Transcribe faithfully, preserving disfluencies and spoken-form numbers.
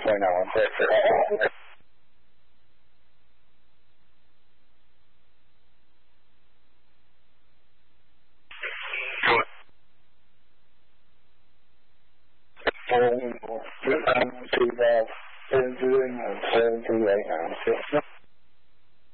point I want to say. Phone, I'm to the phone doing and phone to right now.